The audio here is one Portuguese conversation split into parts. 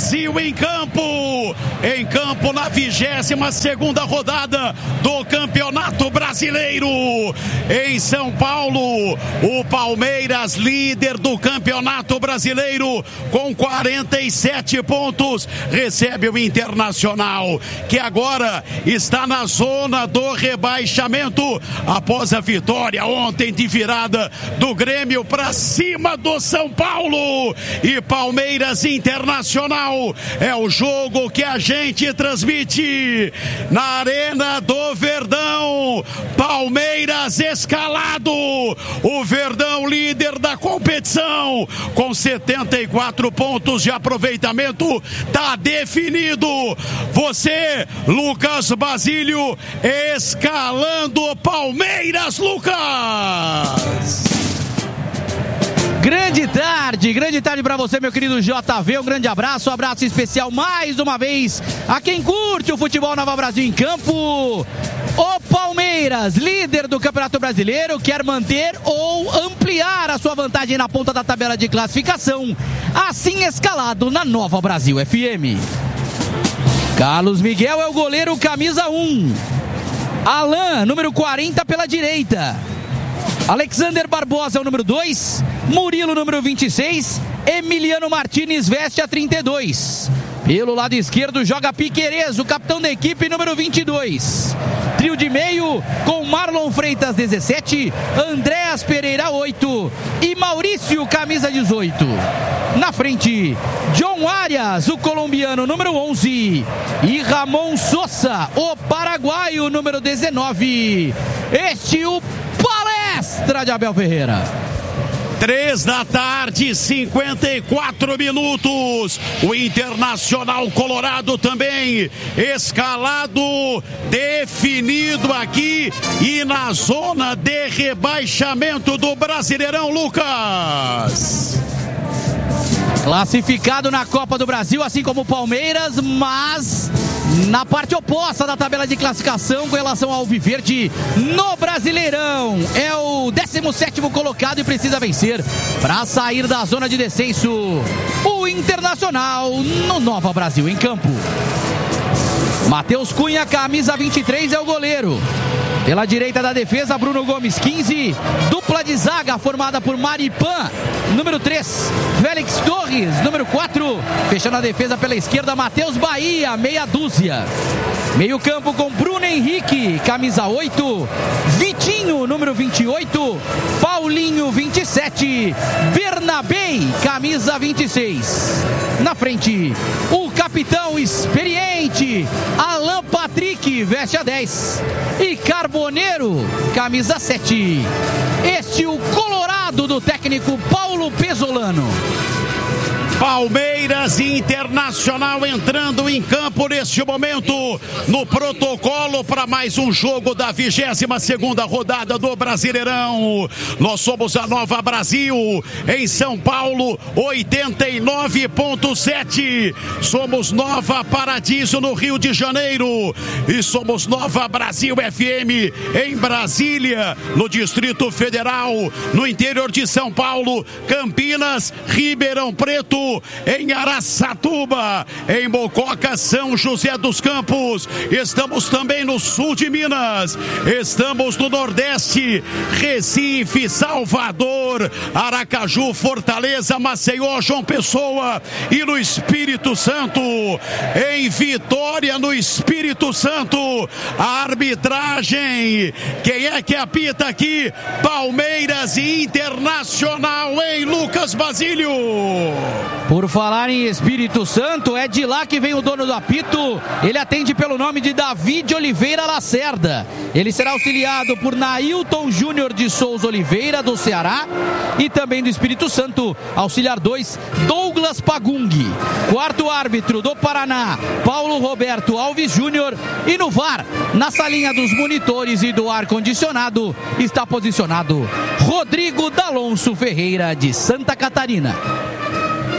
Brasil em campo na 22ª rodada do Campeonato Brasileiro. Em São Paulo, o Palmeiras, líder do Campeonato Brasileiro, com 47 pontos, recebe o Internacional, que agora está na zona do rebaixamento, após a vitória ontem de virada do Grêmio para cima do São Paulo. E Palmeiras Internacional é o jogo que a gente transmite na Arena do Verdão. Palmeiras escalado, o Verdão líder da competição, com 74 pontos de aproveitamento, tá definido. Você, Lucas Basílio, escalando o Palmeiras, Lucas! Grande tarde pra você, meu querido JV, um grande abraço especial mais uma vez a quem curte o futebol Nova Brasil em campo. O Palmeiras, líder do Campeonato Brasileiro, quer manter ou ampliar a sua vantagem na ponta da tabela de classificação, assim escalado na Nova Brasil FM. Carlos Miguel é o goleiro camisa 1, Alan, número 40 pela direita, Alexander Barbosa é o número 2, Murilo, número 26, Emiliano Martínez veste a 32. Pelo lado esquerdo joga Piquerez, o capitão da equipe, número 22. Trio de meio com Marlon Freitas, 17, Andréas Pereira, 8 e Maurício, camisa 18. Na frente, John Arias, o colombiano, número 11, e Ramon Sosa, o paraguaio, número 19. O Palestra de Abel Ferreira. 3 da tarde, 54 minutos. O Internacional Colorado também escalado, definido aqui e na zona de rebaixamento do Brasileirão, Lucas. Classificado na Copa do Brasil, assim como o Palmeiras, mas na parte oposta da tabela de classificação com relação ao Alviverde no Brasileirão. É o 17º colocado e precisa vencer para sair da zona de descenso. O Internacional no Nova Brasil em campo. Matheus Cunha, camisa 23, é o goleiro. Pela direita da defesa, Bruno Gomes, 15. Dupla de zaga formada por Maripan, número 3. Félix Torres, número 4. Fechando a defesa pela esquerda, Matheus Bahia, meia dúzia. Meio campo com Bruno Henrique, camisa 8. Vitinho, número 28. Paulinho, 27. Bernabei, camisa 26. Na frente, o capitão experiente, Alan Patrick, veste a 10. E Carboneiro, camisa 7. O Colorado do técnico Paulo Pesolano. Palmeiras e Internacional entrando em campo neste momento no protocolo para mais um jogo da 22ª rodada do Brasileirão. Nós somos a Nova Brasil em São Paulo, 89.7. Somos Nova Paradiso no Rio de Janeiro e somos Nova Brasil FM em Brasília, no Distrito Federal, no interior de São Paulo, Campinas, Ribeirão Preto, em Araçatuba, em Mococa, São José dos Campos. Estamos também no sul de Minas, estamos no Nordeste, Recife, Salvador, Aracaju, Fortaleza, Maceió, João Pessoa e no Espírito Santo. Em Vitória, no Espírito Santo, a arbitragem, quem é que apita aqui? Palmeiras e Internacional, em Lucas Basílio. Por falar em Espírito Santo, é de lá que vem o dono do apito. Ele atende pelo nome de David Oliveira Lacerda. Ele será auxiliado por Nailton Júnior de Souza Oliveira, do Ceará, e também do Espírito Santo, auxiliar 2, Douglas Pagung. Quarto árbitro do Paraná, Paulo Roberto Alves Júnior. E no VAR, na salinha dos monitores e do ar-condicionado, está posicionado Rodrigo D'Alonso Ferreira, de Santa Catarina.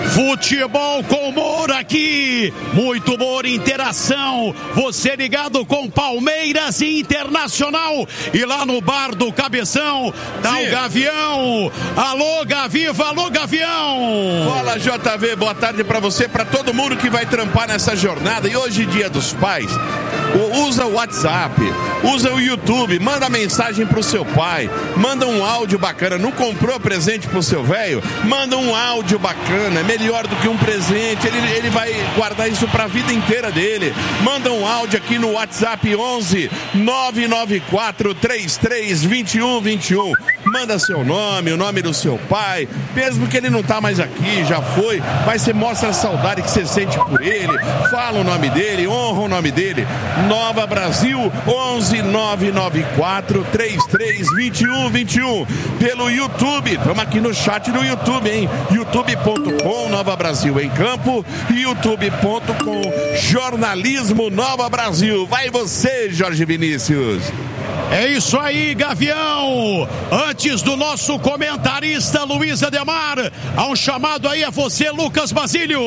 Futebol com humor aqui, muito humor, interação, você ligado com Palmeiras e Internacional, e lá no bar do Cabeção tá o Gavião. Alô Gaviva, alô Gavião. Fala JV, boa tarde pra você, pra todo mundo que vai trampar nessa jornada. E hoje, Dia dos Pais, usa o WhatsApp, usa o YouTube, manda mensagem pro seu pai, manda um áudio bacana. Não comprou presente pro seu velho? Manda um áudio bacana, é melhor do que um presente, ele vai guardar isso pra vida inteira dele. Manda um áudio aqui no WhatsApp 11 994 33 21 21. Manda seu nome, o nome do seu pai, mesmo que ele não tá mais aqui, já foi, mas você mostra a saudade que você sente por ele, fala o nome dele, honra o nome dele. Nova Brasil 11 994 33 21 21. Pelo YouTube, estamos aqui no chat do YouTube, hein? youtube.com Nova Brasil em Campo e youtube.com Jornalismo Nova Brasil. Vai você, Jorge Vinícius. É isso aí, Gavião. Antes do nosso comentarista Luiz Ademar, há um chamado aí a você, Lucas Basílio.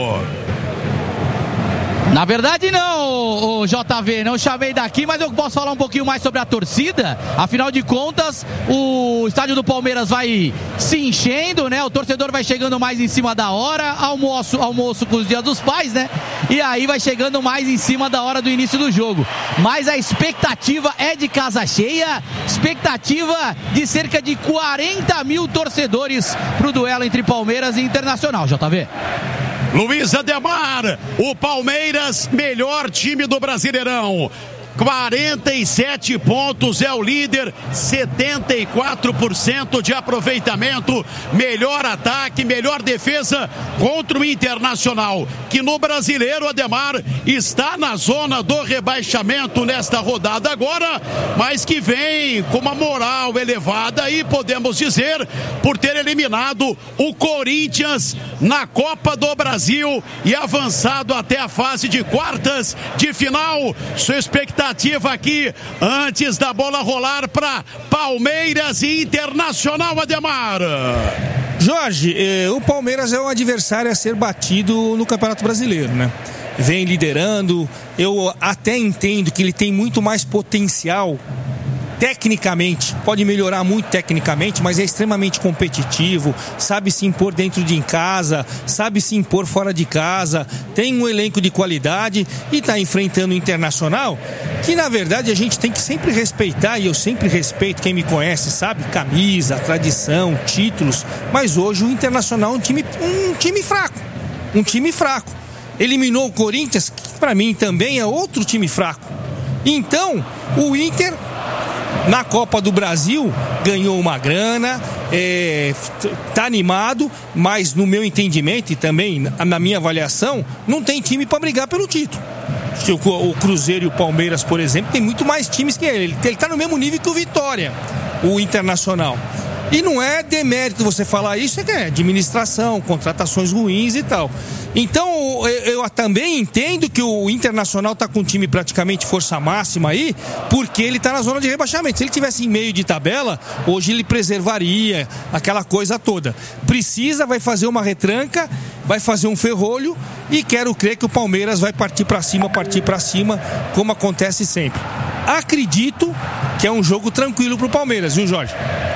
Na verdade não, JV, não chamei daqui, mas eu posso falar um pouquinho mais sobre a torcida. Afinal de contas, o estádio do Palmeiras vai se enchendo, né? O torcedor vai chegando mais em cima da hora, almoço com os Dias dos Pais, né? E aí vai chegando mais em cima da hora do início do jogo. Mas a expectativa é de casa cheia, expectativa de cerca de 40 mil torcedores pro duelo entre Palmeiras e Internacional, JV. Luiz Ademar, o Palmeiras, melhor time do Brasileirão. 47 pontos, é o líder, 74% de aproveitamento, melhor ataque, melhor defesa contra o Internacional, que no Brasileiro, Ademar, está na zona do rebaixamento nesta rodada agora, mas que vem com uma moral elevada e podemos dizer, por ter eliminado o Corinthians na Copa do Brasil e avançado até a fase de quartas de final. Sua expectativa aqui antes da bola rolar para Palmeiras e Internacional, Ademar. Jorge, o Palmeiras é um adversário a ser batido no Campeonato Brasileiro, né? Vem liderando, eu até entendo que ele tem muito mais potencial tecnicamente, pode melhorar muito tecnicamente, mas é extremamente competitivo, sabe se impor dentro de casa, sabe se impor fora de casa, tem um elenco de qualidade e está enfrentando o Internacional, que na verdade a gente tem que sempre respeitar, e eu sempre respeito, quem me conhece sabe, camisa, tradição, títulos, mas hoje o Internacional é um time fraco, eliminou o Corinthians, que para mim também é outro time fraco. Então, o Inter na Copa do Brasil ganhou uma grana, tá animado, mas no meu entendimento e também na minha avaliação, não tem time para brigar pelo título. O Cruzeiro e o Palmeiras, por exemplo, tem muito mais times que ele. Ele tá no mesmo nível que o Vitória, o Internacional. E não é demérito você falar isso, é administração, contratações ruins e tal. Então, eu também entendo que o Internacional está com um time praticamente força máxima aí, porque ele está na zona de rebaixamento. Se ele tivesse em meio de tabela, hoje ele preservaria aquela coisa toda. Precisa, vai fazer uma retranca, vai fazer um ferrolho e quero crer que o Palmeiras vai partir para cima, como acontece sempre. Acredito que é um jogo tranquilo para o Palmeiras, viu, Jorge?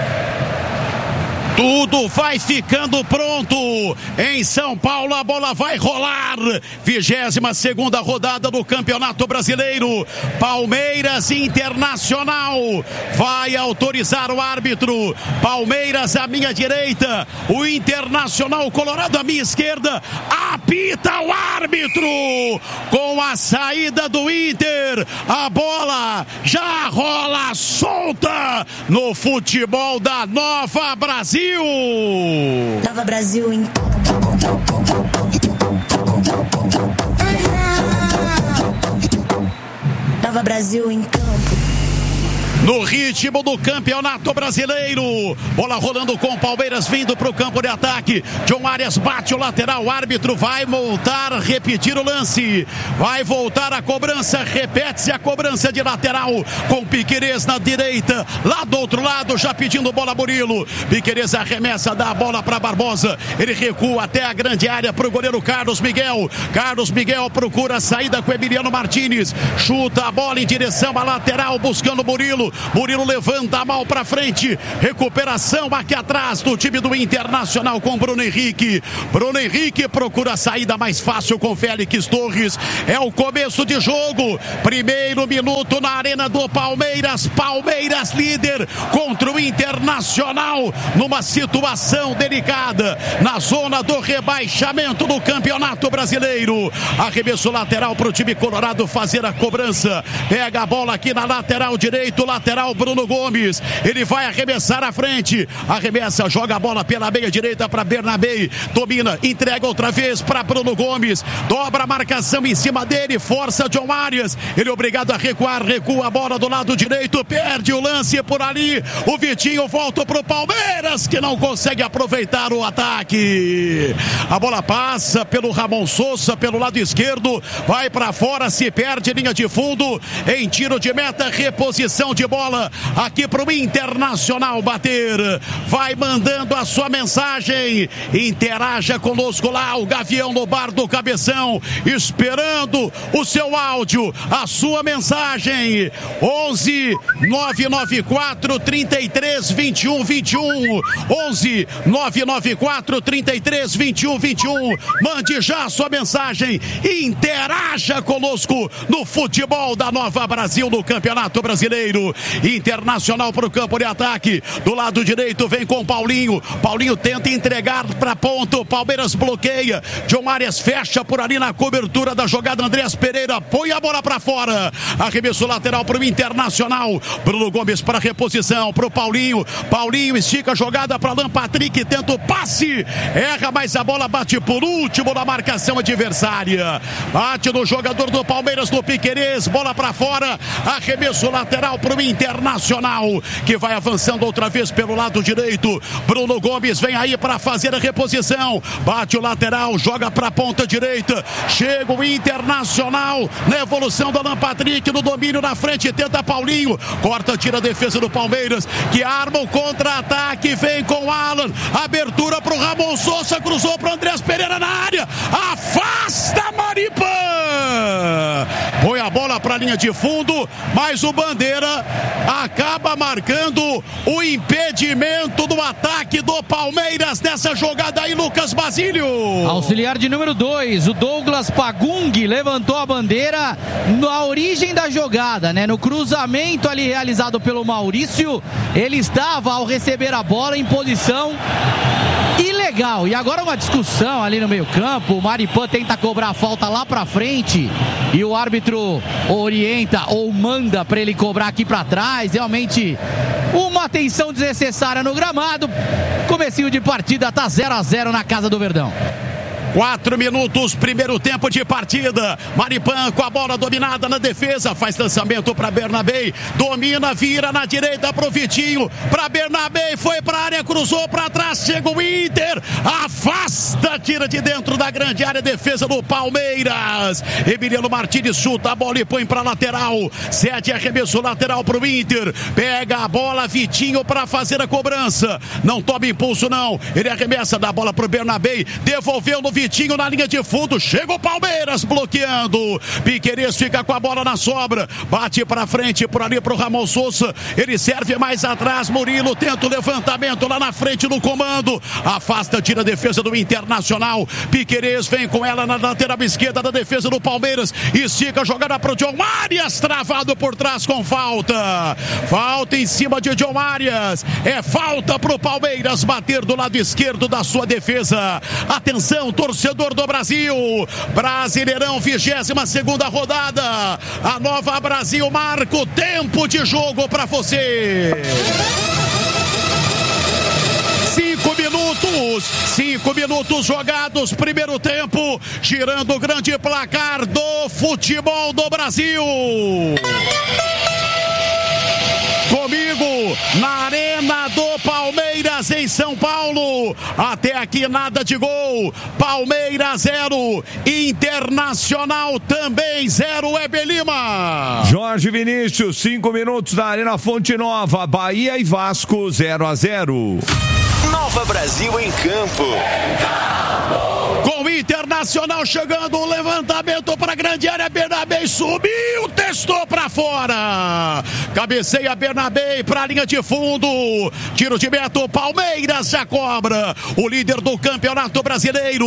Tudo vai ficando pronto em São Paulo, a bola vai rolar. 22ª rodada do Campeonato Brasileiro. Palmeiras Internacional vai autorizar o árbitro. Palmeiras à minha direita, o Internacional Colorado à minha esquerda. Apita o árbitro com a saída do Inter. A bola já rola solta no futebol da Nova Brasil. Nova Brasil em Nova Brasil em campo. No ritmo do Campeonato Brasileiro. Bola rolando com o Palmeiras vindo para o campo de ataque. John Arias bate o lateral. O árbitro vai voltar, repetir o lance. Vai voltar a cobrança. Repete-se a cobrança de lateral com Piquerez na direita. Lá do outro lado, já pedindo bola Murilo. Piquerez arremessa, dá a bola para Barbosa. Ele recua até a grande área para o goleiro Carlos Miguel. Carlos Miguel procura a saída com Emiliano Martínez. Chuta a bola em direção à lateral, buscando Murilo. Murilo levanta a mão para frente. Recuperação aqui atrás do time do Internacional com Bruno Henrique. Bruno Henrique procura a saída mais fácil com Félix Torres. É o começo de jogo. Primeiro minuto na arena do Palmeiras. Palmeiras líder contra o Internacional numa situação delicada na zona do rebaixamento do Campeonato Brasileiro. Arremesso lateral para o time colorado fazer a cobrança. Pega a bola aqui na lateral direito. Lateral Bruno Gomes, ele vai arremessar à frente, arremessa, joga a bola pela meia direita para Bernabé, domina, entrega outra vez para Bruno Gomes, dobra a marcação em cima dele, força John Arias, ele é obrigado a recuar, recua a bola do lado direito, perde o lance por ali, o Vitinho volta pro Palmeiras que não consegue aproveitar o ataque, a bola passa pelo Ramon Sousa, pelo lado esquerdo, vai para fora, se perde linha de fundo, em tiro de meta, reposição de bola aqui para o Internacional bater. Vai mandando a sua mensagem. Interaja conosco lá, o Gavião no bar do Cabeção, esperando o seu áudio, a sua mensagem. 11 994 33 21 21. 11 994 33 21 21. Mande já a sua mensagem. Interaja conosco no futebol da Nova Brasil no Campeonato Brasileiro. Internacional para o campo de ataque. Do lado direito vem com Paulinho. Paulinho tenta entregar para ponto. Palmeiras bloqueia. John Arias fecha por ali na cobertura da jogada. Andreas Pereira põe a bola para fora. Arremesso lateral para o Internacional. Bruno Gomes para reposição para o Paulinho. Paulinho estica a jogada para Alan Patrick. Tenta o passe. Erra, mas a bola bate por último na marcação adversária. Bate no jogador do Palmeiras, no Piquerez. Bola para fora. Arremesso lateral para o Internacional, que vai avançando outra vez pelo lado direito. Bruno Gomes vem aí para fazer a reposição. Bate o lateral, joga para a ponta direita. Chega o Internacional na evolução do Alan Patrick, no domínio na frente, tenta Paulinho. Corta, tira a defesa do Palmeiras, que arma o contra-ataque. Vem com o Alan. Abertura para o Ramon Sousa, cruzou para o Andreas Pereira na área. Afasta Maripan. Põe a bola para a linha de fundo, mas o Bandeira acaba marcando o impedimento do ataque do Palmeiras nessa jogada aí, Lucas Basílio. Auxiliar de número 2, o Douglas Pagung levantou a bandeira na origem da jogada, né? No cruzamento ali realizado pelo Maurício, ele estava ao receber a bola em posição ilegal. E agora uma discussão ali no meio-campo. O Maripan tenta cobrar a falta lá pra frente e o árbitro orienta ou manda para ele cobrar aqui pra trás. Realmente uma atenção desnecessária no gramado. Comecinho de partida, tá 0-0 na casa do Verdão. 4 minutos, primeiro tempo de partida. Maripan com a bola dominada na defesa, faz lançamento para Bernabé, domina, vira na direita pro Vitinho, para Bernabé, foi para a área, cruzou para trás, chega o Inter, afasta, tira de dentro da grande área, defesa do Palmeiras. Emiliano Martínez chuta a bola e põe para lateral, cede arremesso lateral pro Inter, pega a bola, Vitinho para fazer a cobrança, não toma impulso não, ele arremessa da bola pro Bernabé, devolveu no Vitinho na linha de fundo, chega o Palmeiras bloqueando, Piquerez fica com a bola na sobra, bate para frente, por ali pro Ramon Sousa, ele serve mais atrás, Murilo tenta o levantamento lá na frente no comando, afasta, tira a defesa do Internacional, Piquerez vem com ela na lateral esquerda da defesa do Palmeiras, estica a jogada pro John Arias, travado por trás com falta em cima de John Arias, é falta pro Palmeiras bater do lado esquerdo da sua defesa. Atenção, torcedor do Brasil, Brasileirão, 22ª rodada, a Nova Brasil marca o tempo de jogo para você. 5 minutos jogados, primeiro tempo, girando o grande placar do futebol do Brasil. na Arena do Palmeiras em São Paulo. Até aqui nada de gol. Palmeiras 0, Internacional também 0, Weber Lima. Jorge Vinícius, 5 minutos na Arena Fonte Nova, Bahia e Vasco 0-0. Nova Brasil em campo. Com o Internacional chegando, o levantamento para a grande área, Bernabé subiu, testou para fora. Cabeceia Bernabé para a linha de fundo. Tiro de meta, Palmeiras já cobra. O líder do Campeonato Brasileiro,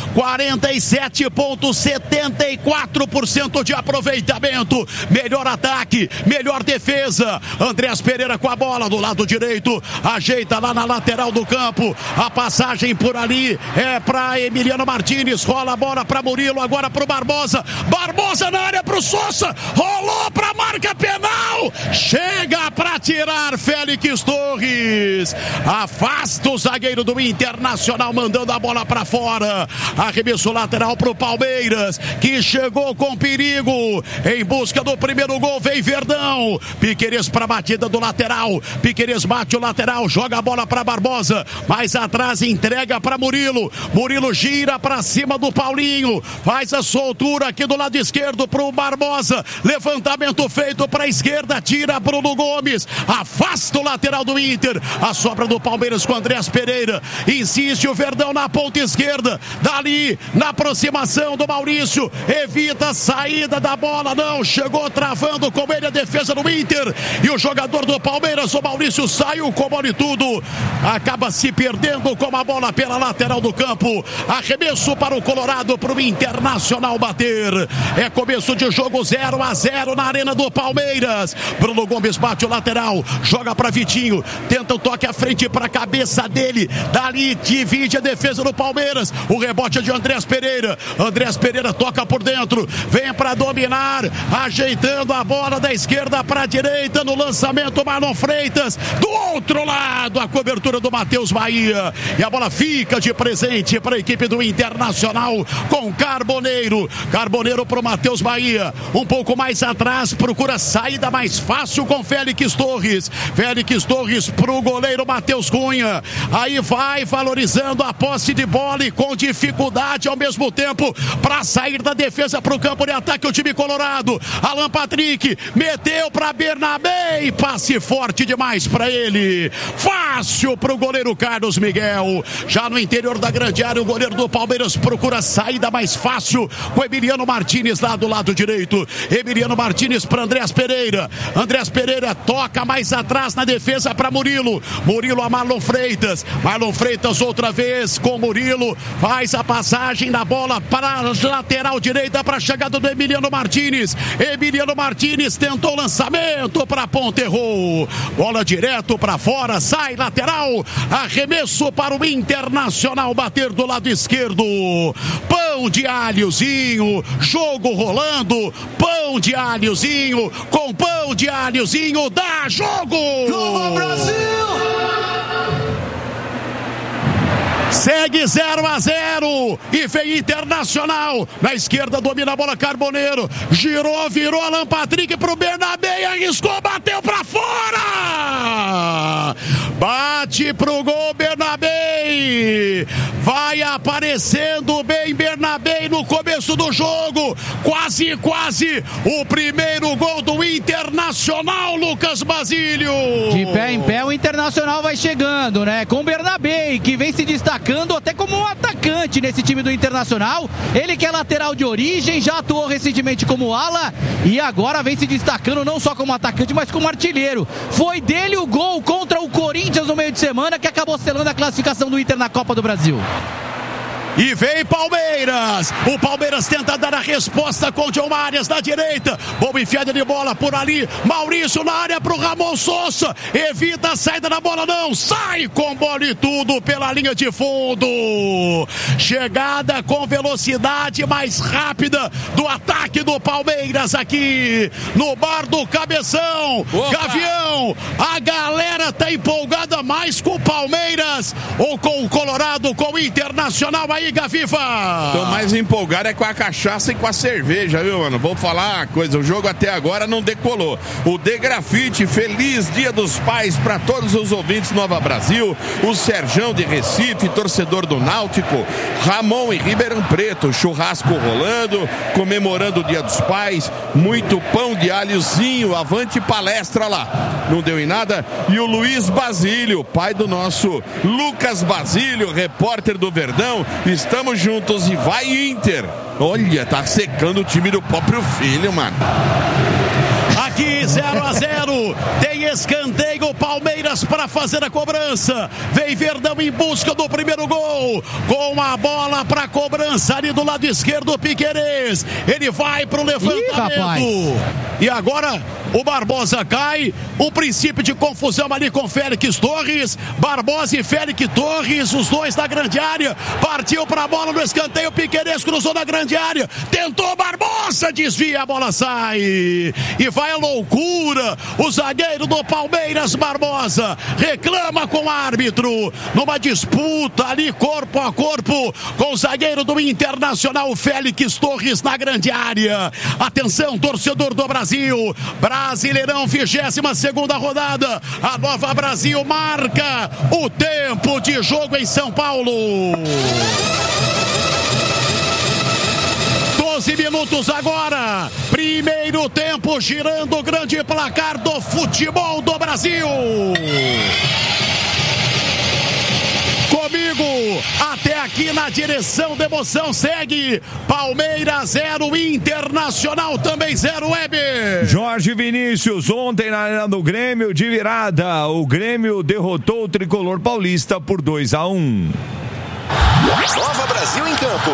47,74% de aproveitamento. Melhor ataque, melhor defesa. Andrés Pereira com a bola do lado direito, ajeita lá na lateral do campo. A passagem por ali é para Emiliano Martínez, rola a bola para Murilo, agora para o Barbosa. Barbosa na área para o Sousa, rolou para a marca penal. Chega para tirar Félix Torres. Afasta o zagueiro do Internacional, mandando a bola para fora. Arremesso lateral para o Palmeiras, que chegou com perigo. Em busca do primeiro gol, vem Verdão. Piquerez para a batida do lateral. Piquerez bate o lateral, joga a bola para Barbosa. Mais atrás, entrega para Murilo. Murilo gira para cima do Paulinho. Faz a soltura aqui do lado esquerdo para o Barbosa. Levantamento feito para a esquerda. Tira Bruno Gomes. Afasta o lateral do Inter. A sobra do Palmeiras com Andrés Pereira. Insiste o Verdão na ponta esquerda. Dali, na aproximação do Maurício. Evita a saída da bola. Não, chegou travando com ele a defesa do Inter. E o jogador do Palmeiras, o Maurício, saiu com bola e tudo. Acaba se perdendo com a bola pela lateral do campo. Arremesso para o Colorado, para o Internacional bater. É começo de jogo, 0-0 na Arena do Palmeiras. Bruno Gomes bate o lateral, joga para Vitinho, tenta o toque à frente para a cabeça dele. Dali divide a defesa do Palmeiras. O rebote é de Andrés Pereira. Andrés Pereira toca por dentro, vem para dominar, ajeitando a bola da esquerda para a direita no lançamento. Marlon Freitas, do outro lado, a cobertura do Matheus Bahia. E a bola fica de presente para a equipe do Internacional com Carboneiro. Carboneiro para o Matheus Bahia. Um pouco mais atrás, procura saída mais fácil com Félix Torres. Félix Torres para o goleiro Matheus Cunha. Aí vai valorizando a posse de bola e com dificuldade ao mesmo tempo para sair da defesa para o campo de ataque o time colorado. Alan Patrick meteu para Bernabé e passe forte demais para ele. Fácil para o goleiro Carlos Miguel. Já no interior da grande área, o goleiro do Palmeiras procura saída mais fácil com Emiliano Martínez lá do lado direito. Emiliano Martínez para Andrés Pereira. Andrés Pereira toca mais atrás na defesa para Murilo. Murilo a Marlon Freitas. Marlon Freitas outra vez com Murilo. Faz a passagem da bola para a lateral direita para a chegada do Emiliano Martínez. Emiliano Martínez tentou o lançamento para a ponta, errou. Bola direto para fora, sai lateral. Arremesso para o Internacional bater do lado esquerdo. Pão de alhozinho, jogo rolando. Pão de alhozinho, com pão de alhozinho, dá jogo! Nova Brasil! Segue 0-0 e vem Internacional. Na esquerda domina a bola Carboneiro. Girou, virou Alan Patrick pro Bernabé e arriscou, bateu pra fora. Bate pro gol Bernabé. Vai aparecendo bem Bernabé no começo do jogo. Quase o primeiro gol do Internacional, Lucas Basílio. De pé em pé o Internacional vai chegando, né? Com o Bernabé, que vem se destacando até como um atacante nesse time do Internacional. Ele que é lateral de origem, já atuou recentemente como ala e agora vem se destacando não só como atacante, mas como artilheiro. Foi dele o gol contra o Corinthians no meio de semana que acabou selando a classificação do Inter na Copa do Brasil. E vem Palmeiras. O Palmeiras tenta dar a resposta com o John Arias na direita. Boa enfiada de bola por ali. Maurício na área pro Ramon Sousa. Evita a saída da bola, não. Sai com bola e tudo pela linha de fundo. Chegada com velocidade mais rápida do ataque do Palmeiras aqui no bar do Cabeção. Opa. Gavião, a galera tá empolgada mais com o Palmeiras ou com o Colorado, com o Internacional aí, Diga, Viva! Tô mais empolgado é com a cachaça e com a cerveja, viu, mano? Vou falar uma coisa, o jogo até agora não decolou. O De Grafite, feliz Dia dos Pais para todos os ouvintes Nova Brasil. O Serjão de Recife, torcedor do Náutico. Ramon em Ribeirão Preto, churrasco rolando, comemorando o Dia dos Pais. Muito pão de alhozinho, avante palestra lá. Não deu em nada. E o Luiz Basílio, pai do nosso Lucas Basílio, repórter do Verdão. Estamos juntos e vai Inter. Olha, tá secando o time do próprio filho, mano. Aqui 0-0, tem escanteio, Palmeiras para fazer a cobrança. Vem Verdão em busca do primeiro gol, com a bola para cobrança ali do lado esquerdo, o Piquerez. Ele vai pro levantamento. E agora o Barbosa cai, um princípio de confusão ali com Félix Torres. Barbosa e Félix Torres, os dois da grande área. Partiu para a bola no escanteio, Piquerez cruzou na grande área. Tentou Barbosa, desvia, a bola sai. E vai a loucura. O zagueiro do Palmeiras, Barbosa, reclama com o árbitro. Numa disputa ali, corpo a corpo, com o zagueiro do Internacional, Félix Torres, na grande área. Atenção, torcedor do Brasil. Brasileirão, 22ª rodada. A Nova Brasil marca o tempo de jogo em São Paulo. 12 minutos agora. Primeiro tempo, girando o grande placar do futebol do Brasil. Comigo, até aqui na direção da emoção, segue Palmeiras 0, Internacional também 0, Weber. Jorge Vinícius, ontem na Arena do Grêmio, de virada, o Grêmio derrotou o tricolor paulista por 2-1. Nova Brasil em campo.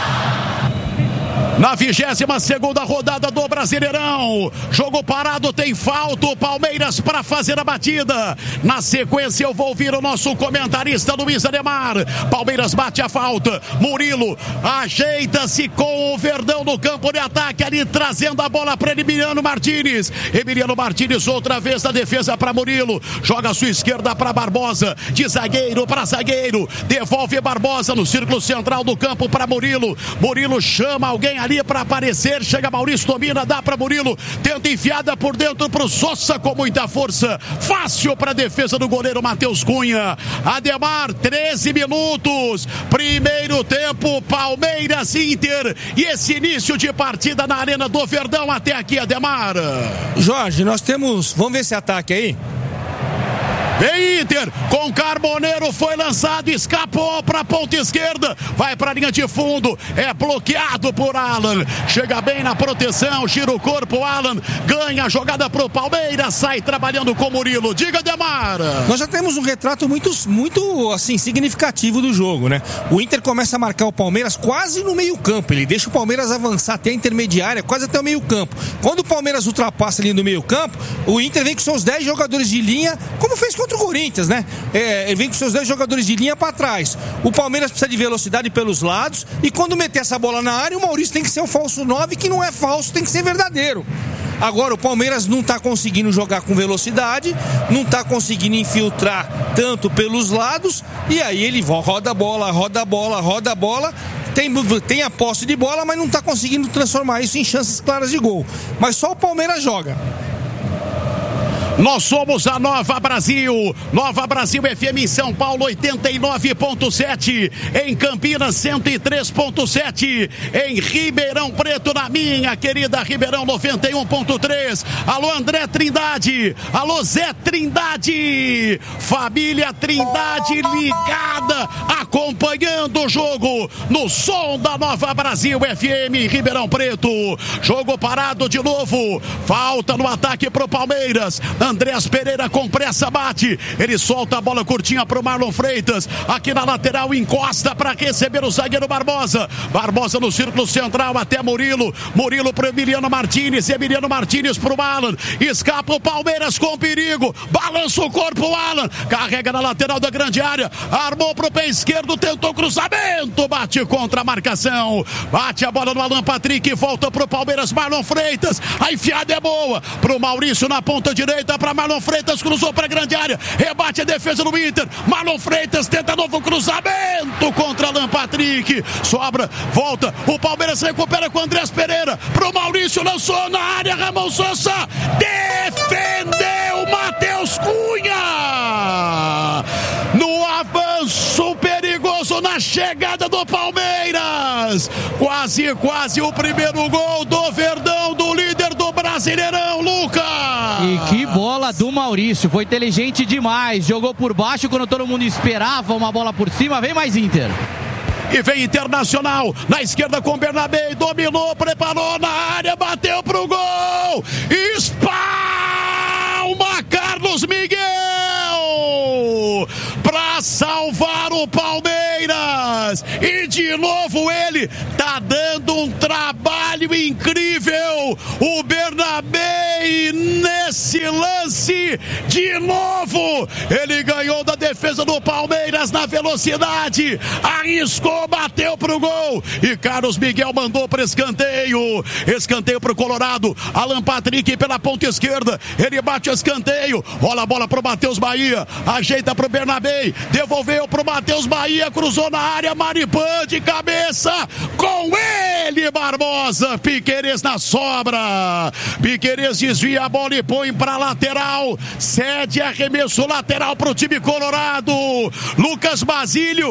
Na 22ª rodada do Brasileirão, jogo parado, tem falta, o Palmeiras para fazer a batida. Na sequência eu vou ouvir o nosso comentarista Luiz Ademar. Palmeiras bate a falta, Murilo ajeita-se com o Verdão no campo de ataque ali, trazendo a bola para Emiliano Martínez. Emiliano Martínez outra vez na defesa para Murilo, joga a sua esquerda para Barbosa, de zagueiro para zagueiro, devolve Barbosa no círculo central do campo para Murilo. Murilo chama alguém ali para aparecer, chega Maurício, domina, dá para Murilo, tenta enfiada por dentro para o Sosa com muita força, fácil para a defesa do goleiro Matheus Cunha. Ademar, 13 minutos, primeiro tempo, Palmeiras Inter, e esse início de partida na Arena do Verdão até aqui, Ademar. Jorge, nós temos, vamos ver esse ataque aí. Vem Inter, com Carboneiro, foi lançado, escapou para a ponta esquerda, vai para a linha de fundo, é bloqueado por Alan, chega bem na proteção, gira o corpo, Alan, ganha a jogada para o Palmeiras, sai trabalhando com Murilo. Diga, Demar. Nós já temos um retrato muito assim, significativo do jogo, né? O Inter começa a marcar o Palmeiras quase no meio campo, ele deixa o Palmeiras avançar até a intermediária, quase até o meio campo. Quando o Palmeiras ultrapassa ali no meio campo, o Inter vem com seus 10 jogadores de linha, como fez contra o Corinthians, né? Ele vem com seus 10 jogadores de linha para trás. O Palmeiras precisa de velocidade pelos lados, e quando meter essa bola na área, o Maurício tem que ser o falso 9, que não é falso, tem que ser verdadeiro. Agora o Palmeiras não está conseguindo jogar com velocidade, não está conseguindo infiltrar tanto pelos lados, e aí ele roda a bola, tem a posse de bola, mas não está conseguindo transformar isso em chances claras de gol. Mas só o Palmeiras joga. Nós somos a Nova Brasil FM em São Paulo 89.7, em Campinas 103.7, em Ribeirão Preto, na minha querida Ribeirão 91.3. Alô André Trindade, alô Zé Trindade, família Trindade ligada, acompanhando o jogo no som da Nova Brasil FM Ribeirão Preto. Jogo parado de novo, falta no ataque pro Palmeiras. Andréas Pereira com pressa bate, ele solta a bola curtinha pro Marlon Freitas, aqui na lateral encosta para receber o zagueiro Barbosa no círculo central até Murilo pro Emiliano Martínez pro Alan, escapa o Palmeiras com perigo, balança o corpo o Alan, carrega na lateral da grande área, armou pro pé esquerdo, tentou cruzamento, bate contra a marcação, bate a bola no Alan Patrick, volta pro Palmeiras, Marlon Freitas, a enfiada é boa pro Maurício na ponta direita, esquerda para Marlon Freitas, cruzou para a grande área, rebate a defesa do Inter, Marlon Freitas tenta novo cruzamento contra Alan Patrick, sobra, volta, o Palmeiras recupera com Andrés Pereira, pro Maurício, lançou na área, Ramon Sousa, defendeu Matheus Cunha, no avanço perigoso na chegada do Palmeiras, quase o primeiro gol do Verdão, do líder do Brasileirão, Lucas. E que bola do Maurício, foi inteligente demais, jogou por baixo quando todo mundo esperava uma bola por cima, vem mais Inter. E vem Internacional, na esquerda com Bernabé, dominou, preparou na área, bateu pro gol, espalma Carlos Miguel para salvar o Palmeiras, e de novo ele tá dando um trabalho incrível, o Bernabé, nesse lance, de novo, ele ganhou da defesa do Palmeiras na velocidade, arriscou, bateu pro gol, e Carlos Miguel mandou para escanteio pro Colorado, Alan Patrick pela ponta esquerda, ele bate o escanteio, rola a bola pro Matheus Bahia, ajeita pro Bernabé, devolveu pro Matheus Bahia, cruzou na área, Maripan de cabeça, com ele Barbosa, Piquerez na sobra, Piquerez desvia a bola e põe pra lateral, cede arremesso lateral pro time colorado, Lucas Basílio